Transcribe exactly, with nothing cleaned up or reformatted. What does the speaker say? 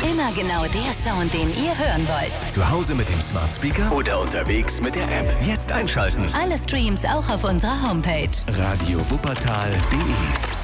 Immer genau der Sound, den ihr hören wollt. Zu Hause mit dem Smart Speaker oder unterwegs mit der App. Jetzt einschalten. Alle Streams auch auf unserer Homepage. radio wuppertal punkt de